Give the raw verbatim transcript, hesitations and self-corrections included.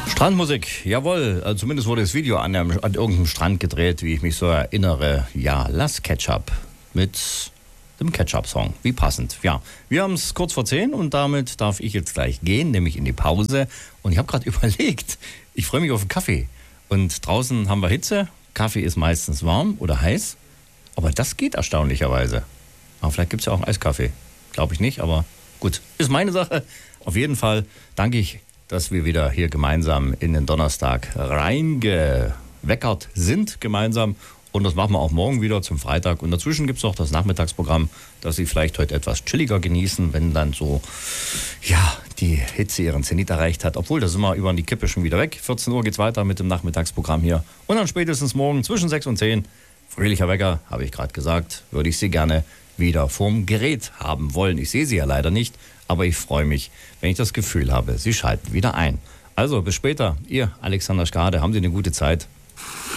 Strandmusik, jawohl. Also zumindest wurde das Video an, einem, an irgendeinem Strand gedreht, wie ich mich so erinnere. Ja, Lass Ketchup mit dem Ketchup-Song. Wie passend. Ja, wir haben es kurz vor zehn und damit darf ich jetzt gleich gehen, nämlich in die Pause. Und ich habe gerade überlegt, ich freue mich auf einen Kaffee. Und draußen haben wir Hitze. Kaffee ist meistens warm oder heiß. Aber das geht erstaunlicherweise. Aber vielleicht gibt es ja auch einen Eiskaffee. Glaube ich nicht, aber gut. Ist meine Sache. Auf jeden Fall danke ich, dass wir wieder hier gemeinsam in den Donnerstag reingeweckert sind, gemeinsam. Und das machen wir auch morgen wieder zum Freitag. Und dazwischen gibt es noch das Nachmittagsprogramm, das Sie vielleicht heute etwas chilliger genießen, wenn dann so, ja, die Hitze ihren Zenit erreicht hat. Obwohl, da sind wir über die Kippe schon wieder weg. vierzehn Uhr geht's weiter mit dem Nachmittagsprogramm hier. Und dann spätestens morgen zwischen sechs und zehn, fröhlicher Wecker, habe ich gerade gesagt, würde ich Sie gerne wieder vorm Gerät haben wollen. Ich sehe Sie ja leider nicht, aber ich freue mich, wenn ich das Gefühl habe, Sie schalten wieder ein. Also bis später, Ihr Alexander Skade, haben Sie eine gute Zeit.